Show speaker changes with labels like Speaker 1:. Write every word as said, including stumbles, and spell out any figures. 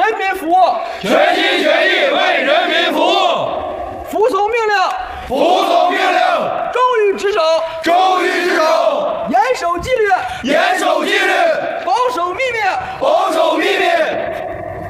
Speaker 1: 人民服务，
Speaker 2: 全心全意为人民服务，
Speaker 1: 服从命令，
Speaker 2: 服从命令，
Speaker 1: 忠于职守，
Speaker 2: 忠于职守，
Speaker 1: 严守纪律，
Speaker 2: 严守纪律。